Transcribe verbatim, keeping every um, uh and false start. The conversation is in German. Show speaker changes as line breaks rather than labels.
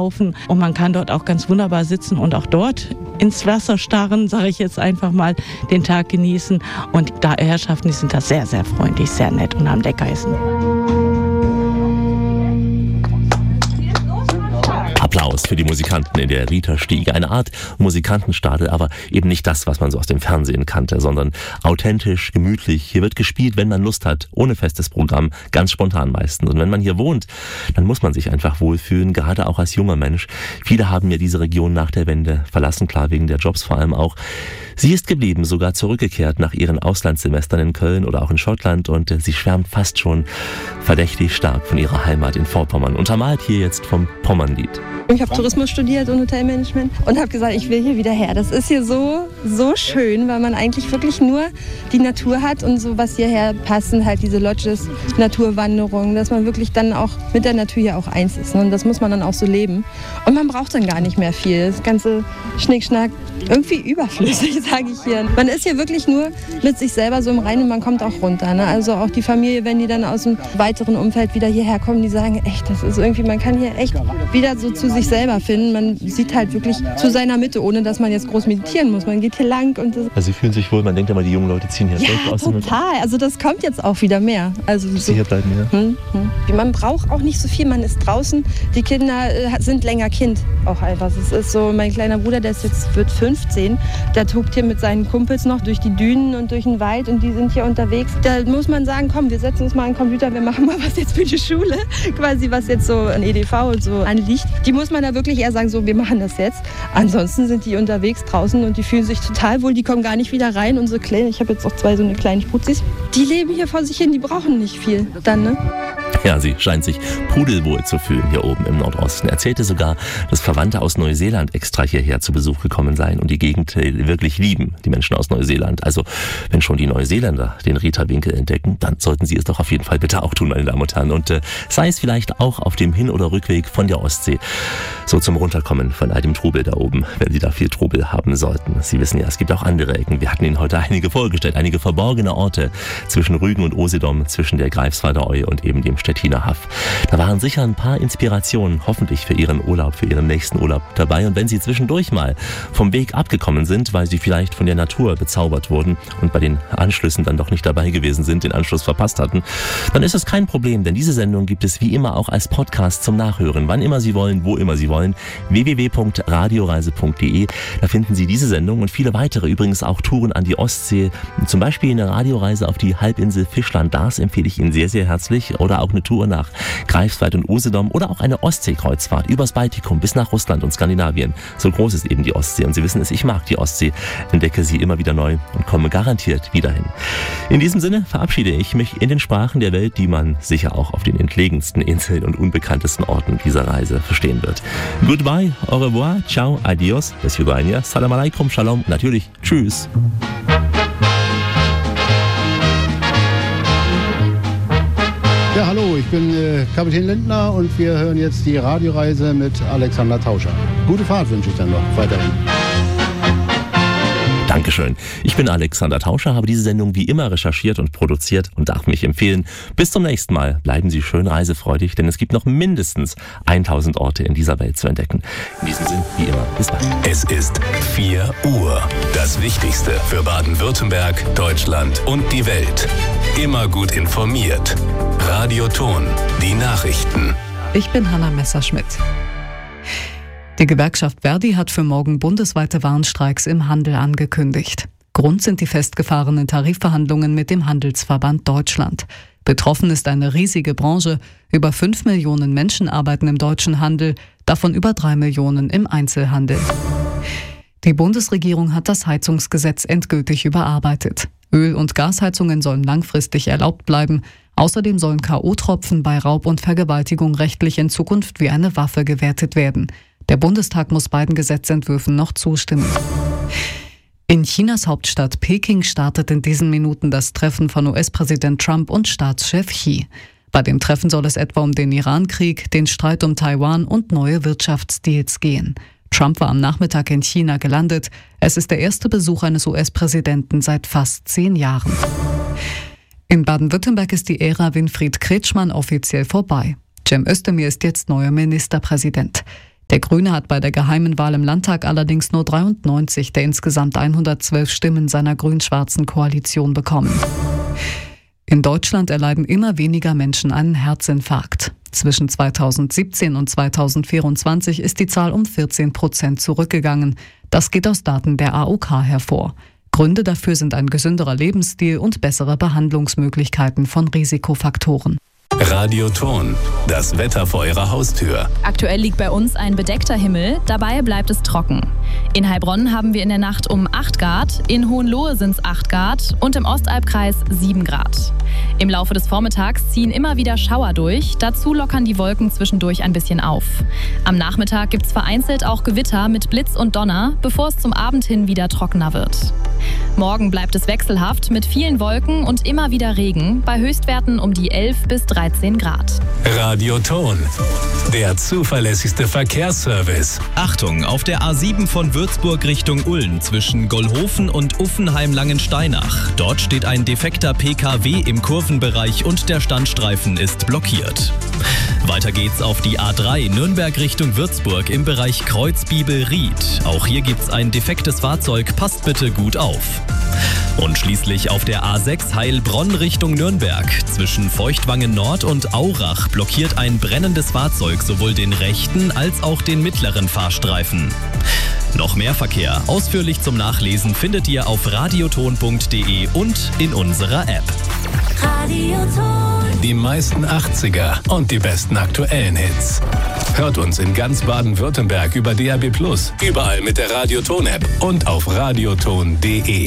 laufen und man kann dort auch ganz wunderbar sitzen und auch dort ins Wasser starren, sage ich jetzt einfach mal, den Tag genießen. Und da Herrschaften, die sind da sehr, sehr freundlich, sehr nett und haben lecker Essen.
Applaus für die Musikanten in der Rieterstiege. Eine Art Musikantenstadel, aber eben nicht das, was man so aus dem Fernsehen kannte, sondern authentisch, gemütlich. Hier wird gespielt, wenn man Lust hat, ohne festes Programm, ganz spontan meistens. Und wenn man hier wohnt, dann muss man sich einfach wohlfühlen, gerade auch als junger Mensch. Viele haben ja diese Region nach der Wende verlassen, klar wegen der Jobs vor allem auch. Sie ist geblieben, sogar zurückgekehrt nach ihren Auslandssemestern in Köln oder auch in Schottland und sie schwärmt fast schon verdächtig stark von ihrer Heimat in Vorpommern. Untermalt hier jetzt vom Pommernlied.
Ich habe Tourismus studiert und Hotelmanagement und habe gesagt, ich will hier wieder her. Das ist hier so, so schön, weil man eigentlich wirklich nur die Natur hat und so, was hierher passen, halt diese Lodges, Naturwanderungen, dass man wirklich dann auch mit der Natur hier auch eins ist. Und das muss man dann auch so leben. Und man braucht dann gar nicht mehr viel. Das ganze Schnickschnack, irgendwie überflüssig, sage ich hier. Man ist hier wirklich nur mit sich selber so im Reinen und man kommt auch runter. Ne? Also auch die Familie, wenn die dann aus dem weiteren Umfeld wieder hierher kommen, die sagen, echt, das ist irgendwie, man kann hier echt wieder so zu sich selber finden. Man sieht halt wirklich zu seiner Mitte, ohne dass man jetzt groß meditieren muss. Man geht hier lang und das.
Also Sie fühlen sich wohl, man denkt immer, die jungen Leute ziehen hier
ja,
weg aus.
Total. Also das kommt jetzt auch wieder mehr. Also
so, hier bleiben, ja.
Hm, hm. Man braucht auch nicht so viel, man ist draußen. Die Kinder äh, sind länger Kind auch einfach. Es ist so, mein kleiner Bruder, der ist jetzt, wird fünfzehn, der tobt hier mit seinen Kumpels noch durch die Dünen und durch den Wald und die sind hier unterwegs. Da muss man sagen, komm, wir setzen uns mal an den Computer, wir machen mal was jetzt für die Schule, quasi was jetzt so an E D V und so anliegt. Die muss man da wirklich eher sagen, so, wir machen das jetzt. Ansonsten sind die unterwegs draußen und die fühlen sich total wohl, die kommen gar nicht wieder rein. Unsere Kleinen, ich habe jetzt auch zwei so eine kleine Putzis, die leben hier vor sich hin, die brauchen nicht viel dann, ne?
Ja, sie scheint sich pudelwohl zu fühlen hier oben im Nordosten. Erzählte sogar, dass Verwandte aus Neuseeland extra hierher zu Besuch gekommen seien und die Gegend wirklich lieben, die Menschen aus Neuseeland. Also, wenn schon die Neuseeländer den Rieterwinkel entdecken, dann sollten sie es doch auf jeden Fall bitte auch tun, meine Damen und Herren. Und äh, sei es vielleicht auch auf dem Hin- oder Rückweg von der Ostsee, so zum Runterkommen von all dem Trubel da oben, wenn Sie da viel Trubel haben sollten. Sie wissen ja, es gibt auch andere Ecken. Wir hatten Ihnen heute einige vorgestellt, einige verborgene Orte zwischen Rügen und Usedom, zwischen der Greifswalder Eu und eben dem Stettiner Haff. Da waren sicher ein paar Inspirationen, hoffentlich für Ihren Urlaub, für Ihren nächsten Urlaub dabei. Und wenn Sie zwischendurch mal vom Weg abgekommen sind, weil Sie vielleicht von der Natur bezaubert wurden und bei den Anschlüssen dann doch nicht dabei gewesen sind, den Anschluss verpasst hatten, dann ist es kein Problem, denn diese Sendung gibt es wie immer auch als Podcast zum Nachhören, wann immer Sie wollen, wo immer Sie wollen. w w w punkt radioreise punkt de. Da finden Sie diese Sendung und viele weitere, übrigens auch Touren an die Ostsee, zum Beispiel eine Radioreise auf die Halbinsel Fischland. Das empfehle ich Ihnen sehr, sehr herzlich. Oder auch eine Tour nach Greifswald und Usedom oder auch eine Ostseekreuzfahrt übers Baltikum bis nach Russland und Skandinavien. So groß ist eben die Ostsee und Sie wissen es, ich mag die Ostsee, entdecke sie immer wieder neu und komme garantiert wieder hin. In diesem Sinne verabschiede ich mich in den Sprachen der Welt, die man sicher auch auf den entlegensten Inseln und unbekanntesten Orten dieser Reise verstehen wird. Goodbye, au revoir, ciao, adios, bis Jubania, salam alaikum, shalom, natürlich, tschüss.
Ja, hallo, ich bin äh, Kapitän Lindner und wir hören jetzt die Radioreise mit Alexander Tauscher. Gute Fahrt wünsche ich dann noch weiterhin.
Dankeschön. Ich bin Alexander Tauscher, habe diese Sendung wie immer recherchiert und produziert und darf mich empfehlen. Bis zum nächsten Mal. Bleiben Sie schön reisefreudig, denn es gibt noch mindestens tausend Orte in dieser Welt zu entdecken. In diesem Sinn, wie immer, bis bald.
Es ist vier Uhr. Das Wichtigste für Baden-Württemberg, Deutschland und die Welt. Immer gut informiert. Radio Ton, die Nachrichten.
Ich bin Hanna Messerschmidt. Die Gewerkschaft Verdi hat für morgen bundesweite Warnstreiks im Handel angekündigt. Grund sind die festgefahrenen Tarifverhandlungen mit dem Handelsverband Deutschland. Betroffen ist eine riesige Branche. Über fünf Millionen Menschen arbeiten im deutschen Handel, davon über drei Millionen im Einzelhandel. Die Bundesregierung hat das Heizungsgesetz endgültig überarbeitet. Öl- und Gasheizungen sollen langfristig erlaubt bleiben. Außerdem sollen K O-Tropfen bei Raub und Vergewaltigung rechtlich in Zukunft wie eine Waffe gewertet werden. Der Bundestag muss beiden Gesetzentwürfen noch zustimmen. In Chinas Hauptstadt Peking startet in diesen Minuten das Treffen von U S-Präsident Trump und Staatschef Xi. Bei dem Treffen soll es etwa um den Iran-Krieg, den Streit um Taiwan und neue Wirtschaftsdeals gehen. Trump war am Nachmittag in China gelandet. Es ist der erste Besuch eines U S-Präsidenten seit fast zehn Jahren. In Baden-Württemberg ist die Ära Winfried Kretschmann offiziell vorbei. Cem Özdemir ist jetzt neuer Ministerpräsident. Der Grüne hat bei der geheimen Wahl im Landtag allerdings nur dreiundneunzig der insgesamt hundertzwölf Stimmen seiner grün-schwarzen Koalition bekommen. In Deutschland erleiden immer weniger Menschen einen Herzinfarkt. Zwischen zweitausendsiebzehn und zweitausendvierundzwanzig ist die Zahl um vierzehn Prozent zurückgegangen. Das geht aus Daten der A O K hervor. Gründe dafür sind ein gesünderer Lebensstil und bessere Behandlungsmöglichkeiten von Risikofaktoren.
Radioton, das Wetter vor Ihrer Haustür.
Aktuell liegt bei uns ein bedeckter Himmel, dabei bleibt es trocken. In Heilbronn haben wir in der Nacht um acht Grad, in Hohenlohe sind es acht Grad und im Ostalbkreis sieben Grad. Im Laufe des Vormittags ziehen immer wieder Schauer durch, dazu lockern die Wolken zwischendurch ein bisschen auf. Am Nachmittag gibt es vereinzelt auch Gewitter mit Blitz und Donner, bevor es zum Abend hin wieder trockener wird. Morgen bleibt es wechselhaft mit vielen Wolken und immer wieder Regen, bei Höchstwerten um die elf bis dreizehn Grad.
Radioton, der zuverlässigste Verkehrsservice.
Achtung, auf der A sieben von Würzburg Richtung Ulm zwischen Gollhofen und Uffenheim-Langensteinach. Dort steht ein defekter P K W im Kurvenbereich und der Standstreifen ist blockiert. Weiter geht's auf die A drei Nürnberg Richtung Würzburg im Bereich Kreuzbiebel-Ried. Auch hier gibt's ein defektes Fahrzeug, passt bitte gut auf. Und schließlich auf der A sechs Heilbronn Richtung Nürnberg. Zwischen Feuchtwangen Nord und Aurach blockiert ein brennendes Fahrzeug sowohl den rechten als auch den mittleren Fahrstreifen. Noch mehr Verkehr, ausführlich zum Nachlesen, findet ihr auf radioton punkt de und in unserer App.
Radioton. Die meisten achtziger und die besten aktuellen Hits. Hört uns in ganz Baden-Württemberg über D A B plus, überall mit der Radioton-App und auf radioton punkt de.